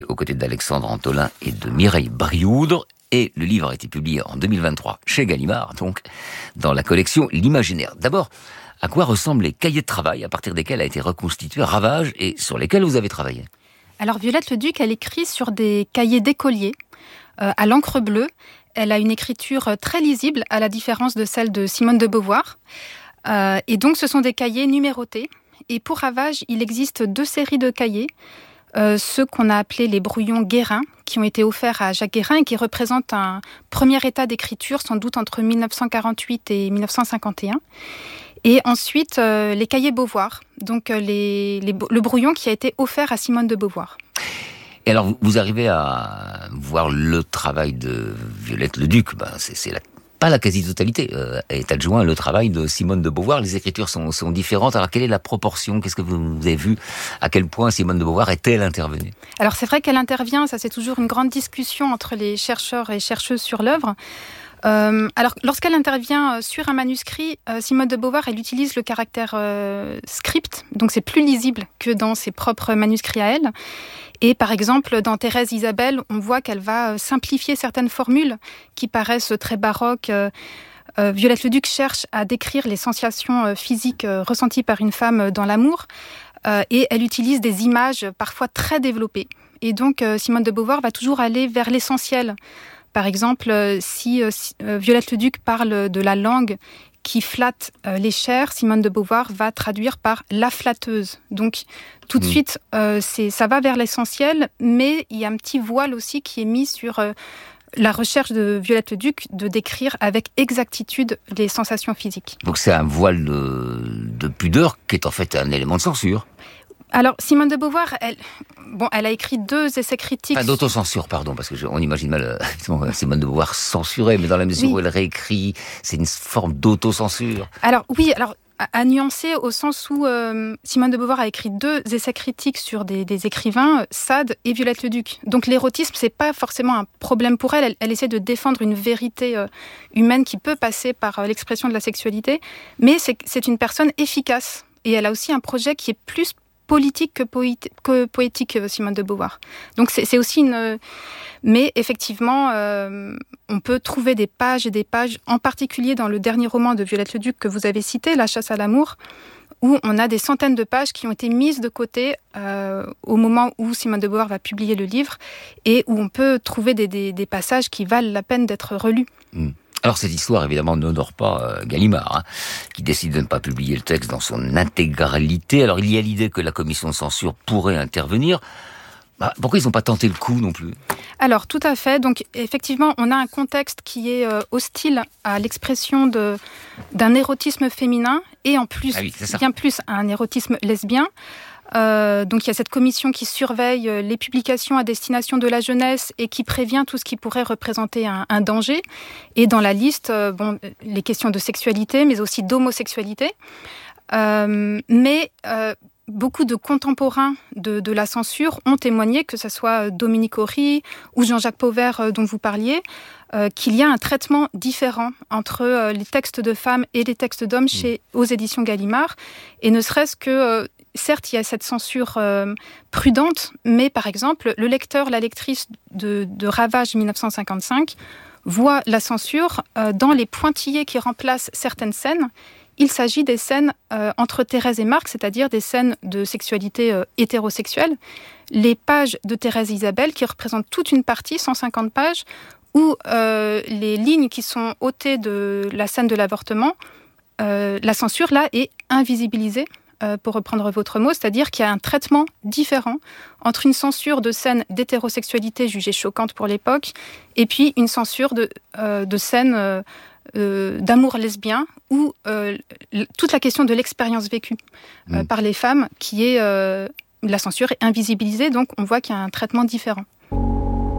aux côtés d'Alexandre Antolin et de Mireille Brioude. Et le livre a été publié en 2023 chez Gallimard, donc dans la collection L'Imaginaire. D'abord, à quoi ressemblent les cahiers de travail à partir desquels a été reconstitué Ravage et sur lesquels vous avez travaillé? Alors Violette Leduc, elle écrit sur des cahiers d'écoliers à l'encre bleue. Elle a une écriture très lisible, à la différence de celle de Simone de Beauvoir. Et donc ce sont des cahiers numérotés. Et pour Ravage, il existe 2 séries de cahiers. Ceux qu'on a appelés les brouillons Guérin, qui ont été offerts à Jacques Guérin et qui représentent un premier état d'écriture, sans doute entre 1948 et 1951. Et ensuite, les cahiers Beauvoir, donc le brouillon qui a été offert à Simone de Beauvoir. Et alors, vous arrivez à voir le travail de Violette Leduc, pas la quasi-totalité, est adjoint le travail de Simone de Beauvoir. Les écritures sont différentes. Alors, quelle est la proportion? Qu'est-ce que vous avez vu? À quel point Simone de Beauvoir est-elle intervenue? Alors, c'est vrai qu'elle intervient. Ça, c'est toujours une grande discussion entre les chercheurs et chercheuses sur l'œuvre. Alors, lorsqu'elle intervient sur un manuscrit, Simone de Beauvoir, elle utilise le caractère script, donc c'est plus lisible que dans ses propres manuscrits à elle. Et par exemple, dans Thérèse Isabelle, on voit qu'elle va simplifier certaines formules qui paraissent très baroques. Violette Leduc cherche à décrire les sensations physiques ressenties par une femme dans l'amour, et elle utilise des images parfois très développées. Et donc, Simone de Beauvoir va toujours aller vers l'essentiel. Par exemple, si Violette Leduc parle de la langue qui flatte les chairs, Simone de Beauvoir va traduire par la flatteuse. Donc, tout de suite, ça va vers l'essentiel, mais il y a un petit voile aussi qui est mis sur la recherche de Violette Leduc de décrire avec exactitude les sensations physiques. Donc, c'est un voile de pudeur qui est en fait un élément de censure. Alors, Simone de Beauvoir, elle a écrit 2 essais critiques... Enfin, d'autocensure, pardon, parce que on imagine mal Simone de Beauvoir censurée, mais dans la mesure où elle réécrit, c'est une forme d'autocensure. Alors, oui, à nuancer au sens où Simone de Beauvoir a écrit 2 essais critiques sur des écrivains, Sade et Violette Leduc. Donc l'érotisme, c'est pas forcément un problème pour elle. Elle essaie de défendre une vérité humaine qui peut passer par l'expression de la sexualité, mais c'est une personne efficace. Et elle a aussi un projet qui est plus politique que poétique, Simone de Beauvoir. Donc c'est aussi une... Mais effectivement, on peut trouver des pages et des pages, en particulier dans le dernier roman de Violette Leduc que vous avez cité, La chasse à l'amour, où on a des centaines de pages qui ont été mises de côté au moment où Simone de Beauvoir va publier le livre, et où on peut trouver des passages qui valent la peine d'être relus. Alors cette histoire, évidemment, n'honore pas Gallimard, qui décide de ne pas publier le texte dans son intégralité. Alors il y a l'idée que la commission de censure pourrait intervenir. Pourquoi ils n'ont pas tenté le coup non plus? Alors tout à fait. Donc effectivement, on a un contexte qui est hostile à l'expression d'un érotisme féminin et en plus, bien plus, un érotisme lesbien. Donc il y a cette commission qui surveille les publications à destination de la jeunesse et qui prévient tout ce qui pourrait représenter un danger. Et dans la liste, les questions de sexualité, mais aussi d'homosexualité. Beaucoup de contemporains de la censure ont témoigné, que ce soit Dominique Horry ou Jean-Jacques Pauvert dont vous parliez, qu'il y a un traitement différent entre les textes de femmes et les textes d'hommes aux éditions Gallimard. Et ne serait-ce que... certes, il y a cette censure prudente, mais par exemple, le lecteur, la lectrice de Ravage 1955 voit la censure dans les pointillés qui remplacent certaines scènes. Il s'agit des scènes entre Thérèse et Marc, c'est-à-dire des scènes de sexualité hétérosexuelle. Les pages de Thérèse Isabelle, qui représentent toute une partie, 150 pages, où les lignes qui sont ôtées de la scène de l'avortement, la censure, là, est invisibilisée. Pour reprendre votre mot, c'est-à-dire qu'il y a un traitement différent entre une censure de scènes d'hétérosexualité jugée choquante pour l'époque et puis une censure de scènes d'amour lesbien où toute la question de l'expérience vécue par les femmes qui est... la censure est invisibilisée, donc on voit qu'il y a un traitement différent.